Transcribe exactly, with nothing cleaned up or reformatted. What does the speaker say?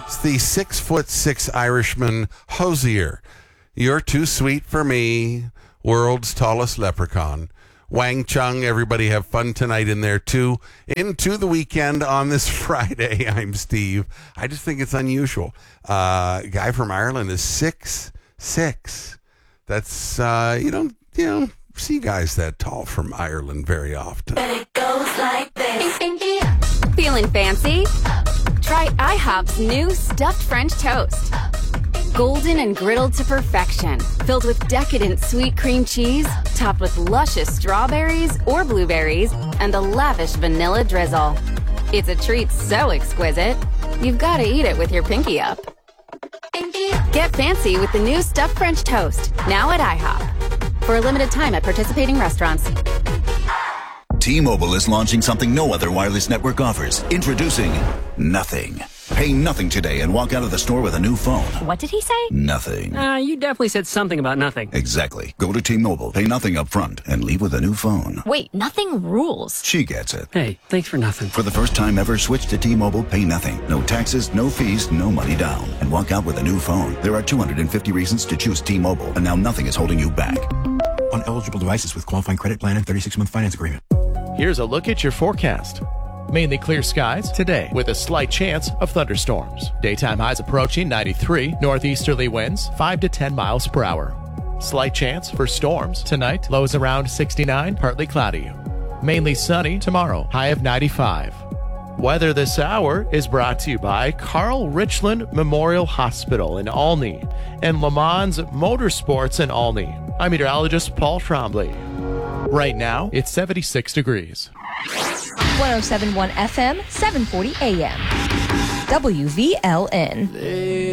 It's the six foot six Irishman, Hosier. You're too sweet for me, world's tallest leprechaun. Wang Chung, everybody have fun tonight in there too. Into the weekend on this Friday. I'm Steve. I just think it's unusual. Uh, guy from Ireland is six six. That's, uh, you don't, you know, see guys that tall from Ireland very often. But it goes like this. Feeling fancy? Try IHOP's new stuffed French toast. Golden and griddled to perfection, filled with decadent sweet cream cheese, topped with luscious strawberries or blueberries, and a lavish vanilla drizzle. It's a treat so exquisite, you've got to eat it with your pinky up. Get fancy with the new stuffed French toast, now at IHOP. For a limited time at participating restaurants. T-Mobile is launching something no other wireless network offers. Introducing Nothing. Pay nothing today and walk out of the store with a new phone. What did he say? Nothing. Uh, you definitely said something about nothing. Exactly. Go to T-Mobile, pay nothing up front, and leave with a new phone. Wait, nothing rules. She gets it. Hey, thanks for nothing. For the first time ever, switch to T-Mobile, pay nothing. No taxes, no fees, no money down. And walk out with a new phone. There are two hundred fifty reasons to choose T-Mobile, and now nothing is holding you back. On eligible devices with qualifying credit plan and thirty-six month finance agreement. Here's a look at your forecast. Mainly clear skies today with a slight chance of thunderstorms. Daytime highs approaching ninety-three, northeasterly winds five to ten miles per hour. Slight chance for storms tonight, lows around sixty-nine, partly cloudy. Mainly sunny tomorrow, high of ninety-five. Weather this hour is brought to you by Carl Richland Memorial Hospital in Olney and Le Mans Motorsports in Olney. I'm meteorologist Paul Trombley. Right now, it's seventy-six degrees. one oh seven point one F M, seven forty A M. W V L N.